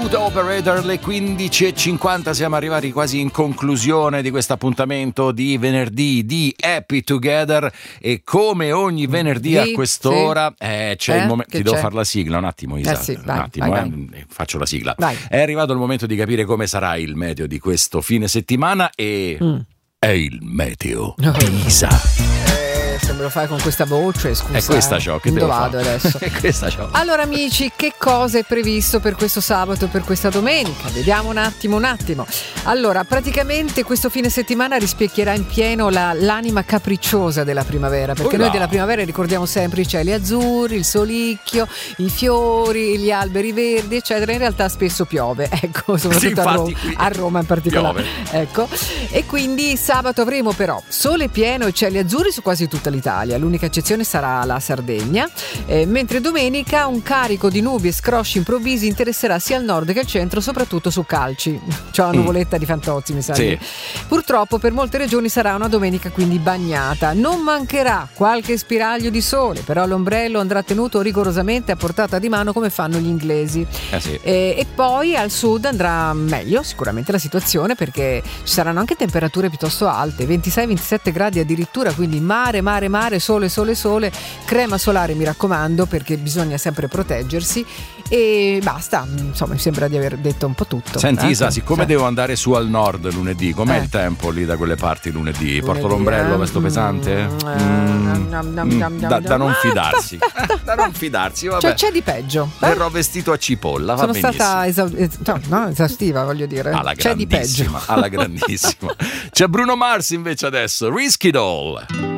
Smooth Operator, le 15:50, siamo arrivati quasi in conclusione di questo appuntamtamento di venerdì di Happy Together, e come ogni venerdì a quest'ora c'è il momento. Ti devo fare la sigla un attimo, Isa, sì, vai, un attimo, vai. Faccio la sigla. Vai. È arrivato il momento di capire come sarà il meteo di questo fine settimana e è il meteo di Isa. Se me lo fai con questa voce, scusa. È questa ciò che devo vado fare adesso. È questa ciò. Allora amici, che cosa è previsto per questo sabato e per questa domenica? Vediamo un attimo. Allora, praticamente questo fine settimana rispecchierà in pieno l'anima capricciosa della primavera, perché noi della primavera ricordiamo sempre i cieli azzurri, il solicchio, i fiori, gli alberi verdi, eccetera. In realtà spesso piove, ecco, soprattutto a Roma in particolare. Piove. Ecco. E quindi sabato avremo però sole pieno e cieli azzurri su quasi tutta l'Italia, l'unica eccezione sarà la Sardegna, mentre domenica un carico di nubi e scrosci improvvisi interesserà sia al nord che al centro, soprattutto su Calci, cioè la nuvoletta di Fantozzi, mi sa. Sì. Purtroppo per molte regioni sarà una domenica quindi bagnata, non mancherà qualche spiraglio di sole, però l'ombrello andrà tenuto rigorosamente a portata di mano come fanno gli inglesi. Sì. E poi al sud andrà meglio sicuramente la situazione, perché ci saranno anche temperature piuttosto alte, 26-27 gradi addirittura, quindi mare, sole, crema solare mi raccomando, perché bisogna sempre proteggersi, e basta, insomma mi sembra di aver detto un po' tutto. Senti Isa, siccome devo andare su al nord lunedì, com'è il tempo lì da quelle parti lunedì? Porto l'ombrello, vesto pesante? Da non fidarsi. Da non fidarsi, vabbè. Cioè, c'è di peggio. Verrò vestito a cipolla, va benissimo. Sono stata esaustiva, voglio dire. C'è di peggio. Alla grandissima. C'è Bruno Mars invece adesso, Risky Doll.